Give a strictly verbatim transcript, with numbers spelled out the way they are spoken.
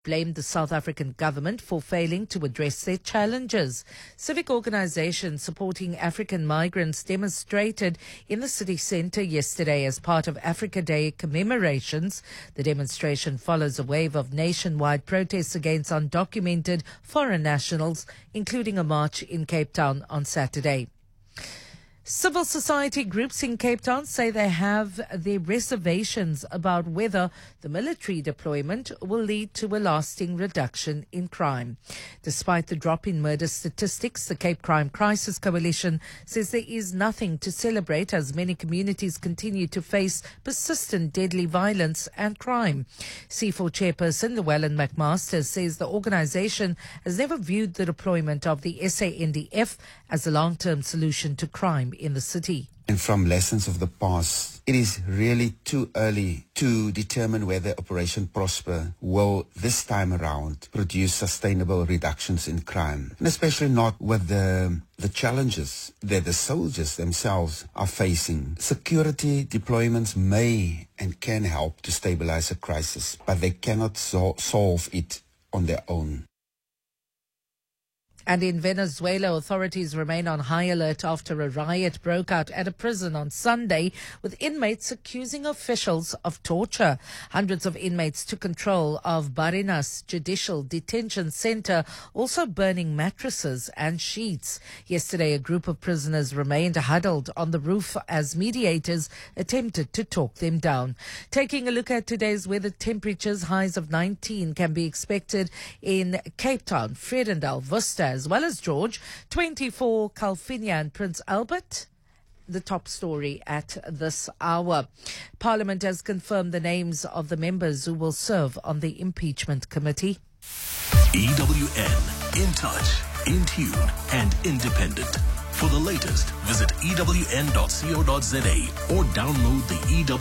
blamed the South African government for failing to address their challenges. Civic organizations supporting African migrants demonstrated in the city centre yesterday as part of Africa Day commemorations. The demonstration follows a wave of nationwide protests against undocumented foreign nationals, including a march in Cape Town on Saturday. Civil society groups in Cape Town say they have their reservations about whether the military deployment will lead to a lasting reduction in crime. Despite the drop in murder statistics, the Cape Crime Crisis Coalition says there is nothing to celebrate as many communities continue to face persistent deadly violence and crime. C four chairperson Llewellyn McMaster says the organisation has never viewed the deployment of the S A N D F as a long-term solution to crime in the city. And from lessons of the past, it is really too early to determine whether Operation Prosper will this time around produce sustainable reductions in crime, and especially not with the the challenges that the soldiers themselves are facing. Security deployments may and can help to stabilize a crisis, but they cannot so- solve it on their own. And in Venezuela, authorities remain on high alert after a riot broke out at a prison on Sunday, with inmates accusing officials of torture. Hundreds of inmates took control of Barinas Judicial Detention Center, also burning mattresses and sheets. Yesterday, a group of prisoners remained huddled on the roof as mediators attempted to talk them down. Taking a look at today's weather, temperatures, highs of nineteen can be expected in Cape Town, Vredendal, Worcester, as well as George, twenty-four, Calvinia and Prince Albert. The top story at this hour. Parliament has confirmed the names of the members who will serve on the impeachment committee. E W N, in touch, in tune and independent. For the latest, visit E W N dot co dot za or download the E W